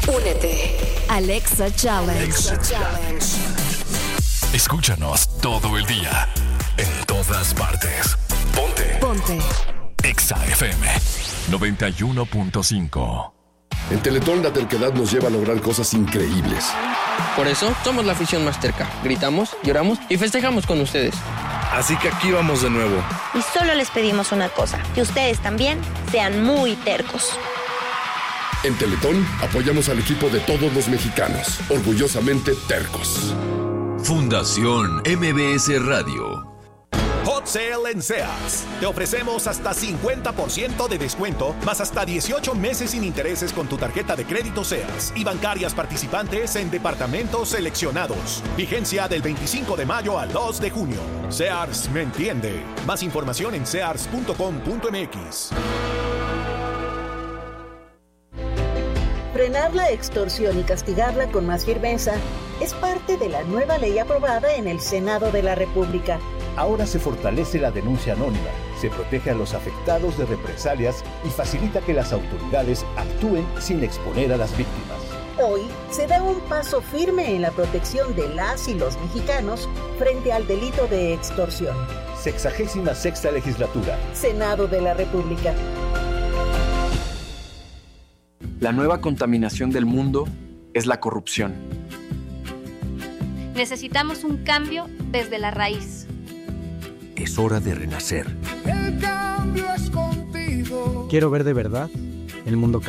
Únete. Alexa Challenge. Escúchanos todo el día, en todas partes. Ponte. Exa FM 91.5. En Teletón la terquedad nos lleva a lograr cosas increíbles. Por eso somos la afición más terca. Gritamos, lloramos y festejamos con ustedes. Así que aquí vamos de nuevo. Y solo les pedimos una cosa, que ustedes también sean muy tercos. En Teletón apoyamos al equipo de todos los mexicanos, orgullosamente tercos. Fundación MBS Radio. Hot Sale en Sears. Te ofrecemos hasta 50% de descuento, más hasta 18 meses sin intereses con tu tarjeta de crédito Sears y bancarias participantes en departamentos seleccionados. Vigencia del 25 de mayo al 2 de junio. Sears me entiende. Más información en sears.com.mx. Frenar la extorsión y castigarla con más firmeza es parte de la nueva ley aprobada en el Senado de la República. Ahora se fortalece la denuncia anónima, se protege a los afectados de represalias y facilita que las autoridades actúen sin exponer a las víctimas. Hoy se da un paso firme en la protección de las y los mexicanos frente al delito de extorsión. 66ª legislatura. Senado de la República. La nueva contaminación del mundo es la corrupción. Necesitamos un cambio desde la raíz. Es hora de renacer. El cambio es contigo. Quiero ver de verdad el mundo cambiar.